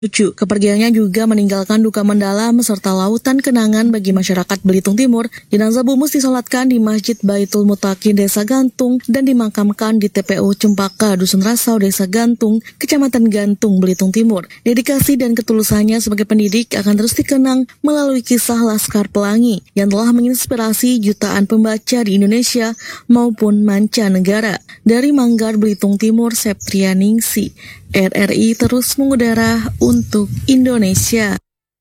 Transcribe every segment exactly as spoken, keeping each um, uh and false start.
Lucu, kepergiannya juga meninggalkan duka mendalam serta lautan kenangan bagi masyarakat Belitung Timur. Jenazah Bumus disolatkan di Masjid Baitul Mutakin Desa Gantung dan dimakamkan di T P U Cempaka, Dusun Rasau, Desa Gantung, Kecamatan Gantung, Belitung Timur. Dedikasi dan ketulusannya sebagai pendidik akan terus dikenang melalui kisah Laskar Pelangi yang telah menginspirasi jutaan pembaca di Indonesia maupun mancanegara. Dari Manggar, Belitung Timur, Septrianingsih, R R I terus mengudara untuk Indonesia.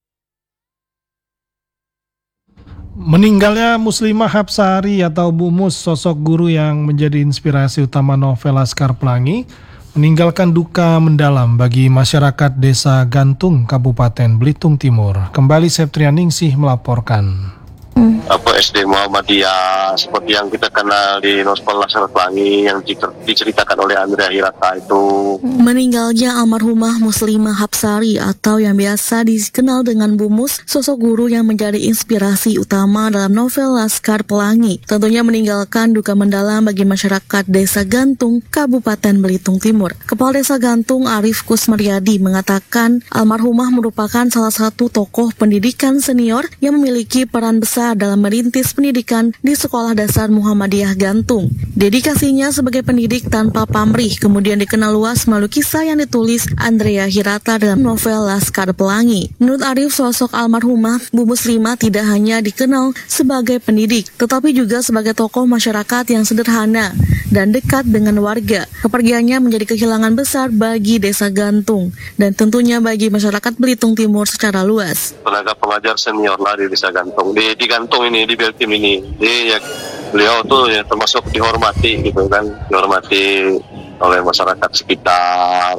Meninggalnya Muslimah Hapsari atau Bu Mus, sosok guru yang menjadi inspirasi utama novel Laskar Pelangi, meninggalkan duka mendalam bagi masyarakat Desa Gantung, Kabupaten Belitung Timur. Kembali Septrianingsih melaporkan. Apa S D Muhammadiyah seperti yang kita kenal di novel Laskar Pelangi yang diceritakan oleh Andrea Hirata itu. Meninggalnya almarhumah Muslimah Hapsari atau yang biasa dikenal dengan Bu Mus, sosok guru yang menjadi inspirasi utama dalam novel Laskar Pelangi, tentunya meninggalkan duka mendalam bagi masyarakat Desa Gantung, Kabupaten Belitung Timur. Kepala Desa Gantung Arif Kusmaryadi mengatakan almarhumah merupakan salah satu tokoh pendidikan senior yang memiliki peran besar dalam merintis pendidikan di Sekolah Dasar Muhammadiyah Gantung. Dedikasinya sebagai pendidik tanpa pamrih kemudian dikenal luas melalui kisah yang ditulis Andrea Hirata dalam novel Laskar Pelangi. Menurut Arif, sosok almarhumah Bu Muslimah tidak hanya dikenal sebagai pendidik, tetapi juga sebagai tokoh masyarakat yang sederhana dan dekat dengan warga. Kepergiannya menjadi kehilangan besar bagi Desa Gantung dan tentunya bagi masyarakat Belitung Timur secara luas. Tenaga pengajar senior lah di Desa Gantung. Di, di Gantung ini, di Beltim ini. Jadi ya, beliau tuh ya termasuk dihormati gitu kan, dihormati oleh masyarakat sekitar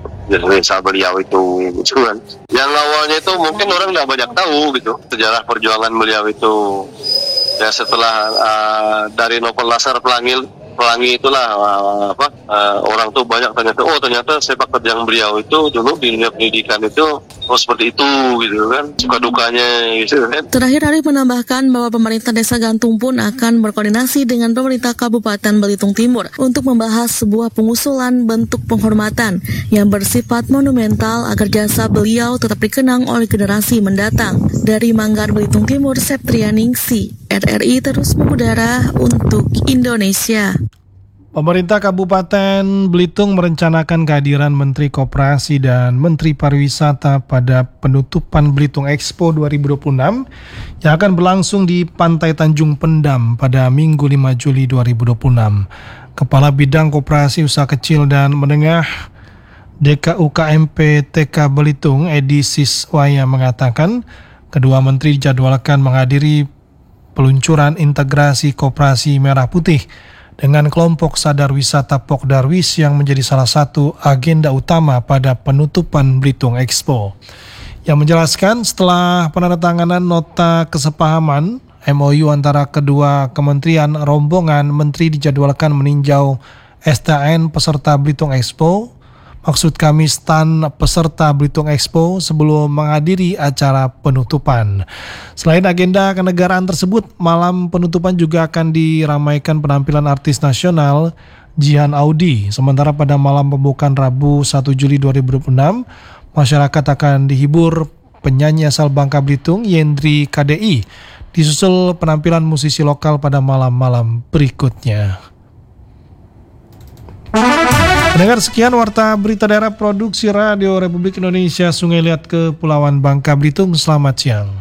desa beliau itu gitu kan. Yang awalnya itu mungkin orang nggak banyak tahu gitu sejarah perjuangan beliau itu. Ya setelah uh, dari novel Laskar Pelangi Pelangi itulah uh, apa uh, orang tuh banyak ternyata oh ternyata sepak terjang beliau itu dulu di dunia pendidikan itu oh seperti itu gitu kan, suka dukanya gitu kan. Terakhir Arif menambahkan bahwa pemerintah Desa Gantung pun akan berkoordinasi dengan pemerintah Kabupaten Belitung Timur untuk membahas sebuah pengusulan bentuk penghormatan yang bersifat monumental agar jasa beliau tetap dikenang oleh generasi mendatang. Dari Manggar, Belitung Timur, Septrianingsih, R R I terus mengudara untuk Indonesia. Pemerintah Kabupaten Belitung merencanakan kehadiran Menteri Koperasi dan Menteri Pariwisata pada penutupan Belitung Expo dua ribu dua puluh enam yang akan berlangsung di Pantai Tanjung Pendam pada Minggu lima Juli dua ribu dua puluh enam. Kepala Bidang Koperasi Usaha Kecil dan Menengah D K U K M P T K Belitung, Edi Siswaya mengatakan kedua menteri dijadwalkan menghadiri peluncuran integrasi koperasi merah putih dengan kelompok sadar wisata Pokdarwis yang menjadi salah satu agenda utama pada penutupan Belitung Expo. Yang menjelaskan setelah penandatanganan nota kesepahaman M O U antara kedua kementerian, rombongan menteri dijadwalkan meninjau S T N peserta Belitung Expo. Maksud kami stand peserta Belitung Expo sebelum menghadiri acara penutupan. Selain agenda kenegaraan tersebut, malam penutupan juga akan diramaikan penampilan artis nasional Jihan Audi. Sementara pada malam pembukaan Rabu satu Juli dua ribu dua puluh enam, masyarakat akan dihibur penyanyi asal Bangka Belitung Yendri K D I, disusul penampilan musisi lokal pada malam-malam berikutnya. Pendengar, sekian warta berita daerah produksi Radio Republik Indonesia Sungai Liat Kepulauan Bangka Belitung. Selamat siang.